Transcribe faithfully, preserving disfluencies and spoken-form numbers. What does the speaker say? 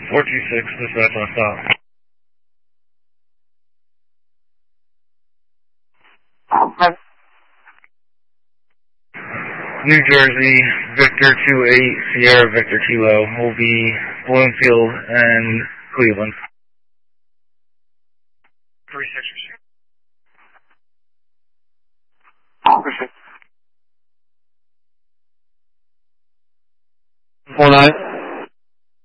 four two six, dispatch on stop. New Jersey, Victor two eight, Sierra Victor Kilo, will be Bloomfield and Cleveland. three six six.